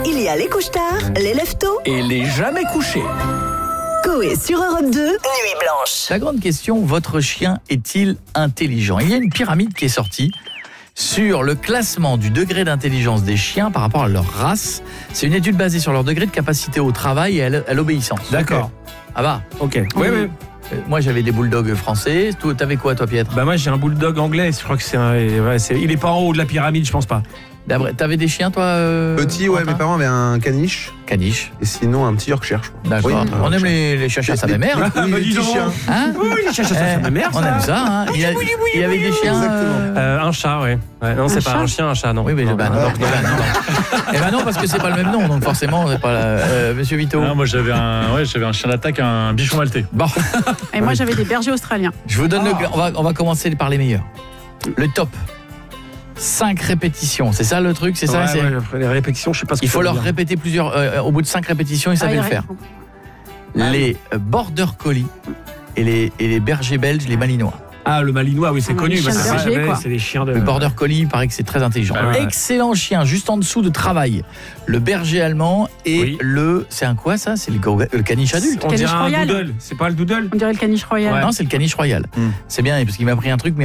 Il y a les couche-tard, les lève-tôt Et les jamais couchés. Coé sur Europe 2, Nuit Blanche. La grande question, votre chien est-il intelligent? Il y a une pyramide qui est sortie sur le classement du degré d'intelligence des chiens par rapport à leur race. C'est une étude basée sur leur degré de capacité au travail et à l'obéissance. D'accord. Ah bah. Ok. Oui. Moi j'avais des bulldogs français. T'avais quoi toi, Pietre? Bah moi j'ai un bulldog anglais. Je crois que il est pas en haut de la pyramide, je pense pas. T'avais des chiens toi Petit, ouais, Quentin? mes parents avaient un caniche. Caniche. Et sinon un petit Yorkshire, je crois. D'accord. Oui, On aime les chats à sa mère. Oui, les dis petits donc. chiens. Hein? Oui, les chats, ça fait ma mère. On aime ça. Hein. Il y avait des chiens. Exactement. Un chat, ouais. Non, c'est pas un chien, un chat, non. Oui, mais non. non. Eh ben non, parce que c'est pas le même nom, donc forcément, c'est pas Monsieur Vito. Ah, moi j'avais un chien d'attaque, un bichon maltais. Bon, Et moi, j'avais des bergers australiens. je vous donne on va commencer par les meilleurs. Le top. 5 répétitions, c'est ça le truc, c'est ça. Ouais, après les répétitions, je sais pas ce que Il faut ça veut leur dire. répéter plusieurs. Au bout de 5 répétitions, ils savaient le faire. Les border collies et les bergers belges, les malinois. Ah, le malinois, oui, c'est Ah, connu. les chiens de berger, quoi. C'est des chiens de. Le border collie, il paraît que c'est très intelligent. Ouais. Excellent chien, juste en dessous de travail. Le berger allemand et Oui. c'est un quoi ça? C'est le caniche adulte. On dirait Caniche un royal. doodle. C'est pas le doodle? On dirait le caniche royal. Non, c'est le caniche royal. C'est bien parce qu'il m'a pris un truc.